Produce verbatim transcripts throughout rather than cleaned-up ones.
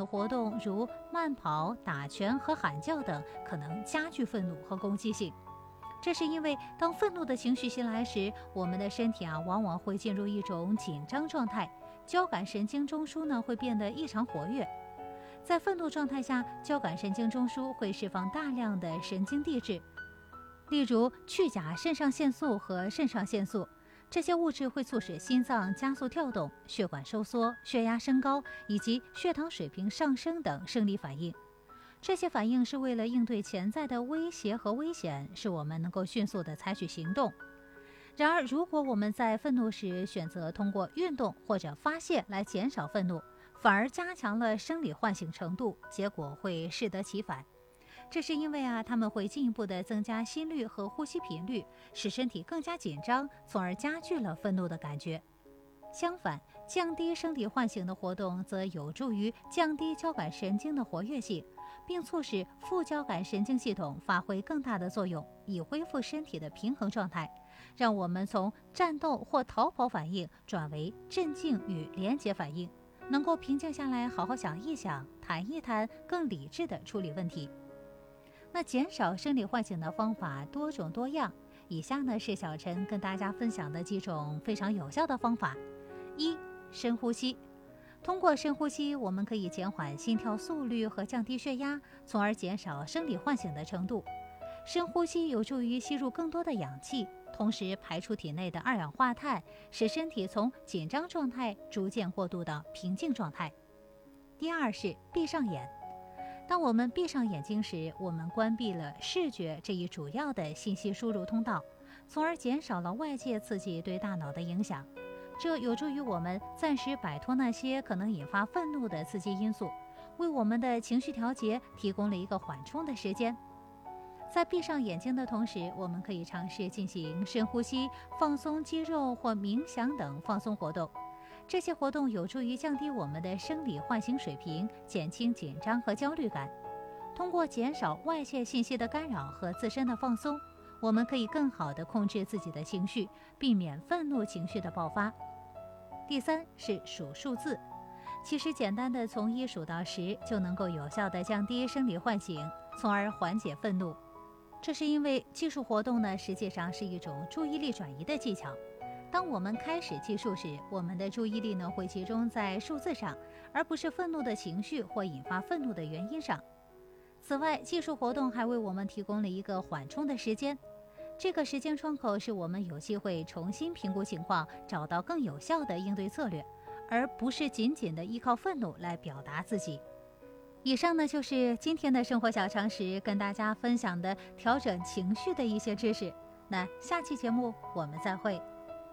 的活动，如慢跑、打拳和喊叫等，可能加剧愤怒和攻击性。这是因为当愤怒的情绪袭来时，我们的身体啊往往会进入一种紧张状态，交感神经中枢呢会变得异常活跃。在愤怒状态下，交感神经中枢会释放大量的神经递质，例如去甲肾上腺素和肾上腺素。这些物质会促使心脏加速跳动、血管收缩、血压升高以及血糖水平上升等生理反应。这些反应是为了应对潜在的威胁和危险，使我们能够迅速地采取行动。然而，如果我们在愤怒时选择通过运动或者发泄来减少愤怒，反而加强了生理唤醒程度，结果会适得其反。这是因为啊，它们会进一步地增加心率和呼吸频率，使身体更加紧张，从而加剧了愤怒的感觉。相反，降低生理唤醒的活动则有助于降低交感神经的活跃性，并促使副交感神经系统发挥更大的作用，以恢复身体的平衡状态，让我们从战斗或逃跑反应转为镇静与连结反应，能够平静下来，好好想一想，谈一谈，更理智地处理问题。那减少生理唤醒的方法多种多样，以下呢是小陈跟大家分享的几种非常有效的方法。一、深呼吸。通过深呼吸，我们可以减缓心跳速率和降低血压，从而减少生理唤醒的程度。深呼吸有助于吸入更多的氧气，同时排出体内的二氧化碳，使身体从紧张状态逐渐过渡到平静状态。第二是闭上眼。当我们闭上眼睛时，我们关闭了视觉这一主要的信息输入通道，从而减少了外界刺激对大脑的影响。这有助于我们暂时摆脱那些可能引发愤怒的刺激因素，为我们的情绪调节提供了一个缓冲的时间。在闭上眼睛的同时，我们可以尝试进行深呼吸、放松肌肉或冥想等放松活动。这些活动有助于降低我们的生理唤醒水平，减轻紧张和焦虑感。通过减少外界信息的干扰和自身的放松，我们可以更好地控制自己的情绪，避免愤怒情绪的爆发。第三是数数字。其实简单的从一数到十就能够有效地降低生理唤醒，从而缓解愤怒。这是因为计数活动呢，实际上是一种注意力转移的技巧。当我们开始计数时，我们的注意力呢会集中在数字上，而不是愤怒的情绪或引发愤怒的原因上。此外，计数活动还为我们提供了一个缓冲的时间，这个时间窗口是我们有机会重新评估情况，找到更有效的应对策略，而不是仅仅的依靠愤怒来表达自己。以上呢就是今天的生活小常识，跟大家分享的调整情绪的一些知识。那下期节目我们再会。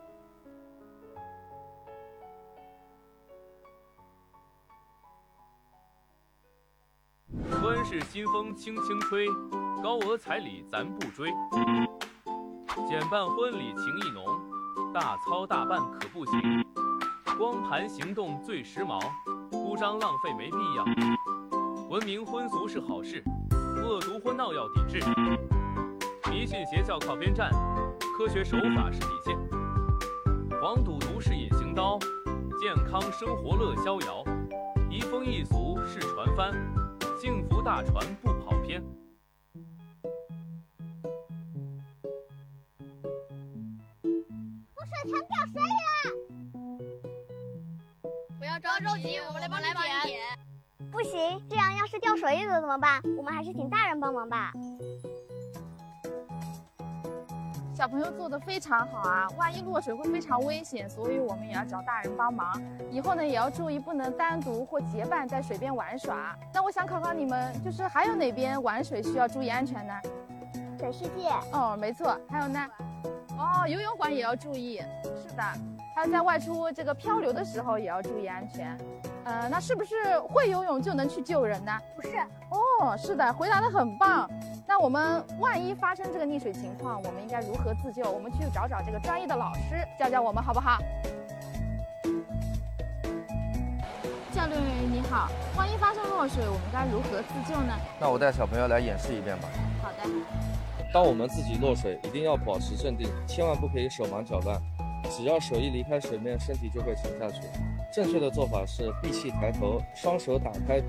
端是新风轻轻吹，高额彩礼咱不追。简办婚礼情意浓，大操大办可不行。光盘行动最时髦，铺张浪费没必要。文明婚俗是好事，恶毒婚闹要抵制。迷信邪教靠边站，科学手法是底线。黄赌毒是隐形刀，健康生活乐逍遥。移风易俗是船帆，幸福大船不跑偏。 我水船掉水里了！ 不要着急，我们来帮你捡。 不行，这样要是掉水里了怎么办？我们还是请大人帮忙吧。 小朋友做的非常好啊，万一落水会非常危险，所以我们也要找大人帮忙。以后呢，也要注意不能单独或结伴在水边玩耍。那我想考考你们，就是还有哪边玩水需要注意安全呢？ 水世界。 哦，没错。还有呢？哦，游泳馆也要注意。是的。还有在外出这个漂流的时候也要注意安全。呃，那是不是会游泳就能去救人呢？ 不是。 哦，是的，回答得很棒。那我们万一发生这个溺水情况，我们应该如何自救？我们去找找这个专业的老师教教我们，好不好？教练员你好，万一发生落水，我们该如何自救呢？ 那我带小朋友来演示一遍吧。 好的。 当我们自己落水，一定要保持镇定，千万不可以手忙脚乱。只要手一离开水面，身体就会沉下去。正确的做法是闭气抬头，双手打开